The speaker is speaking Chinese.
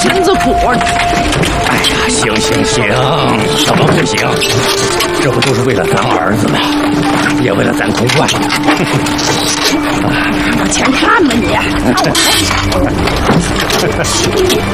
金子果。 哎呀，行，什么不行？这不都是为了咱儿子吗？也为了咱公关。 往前看吧你！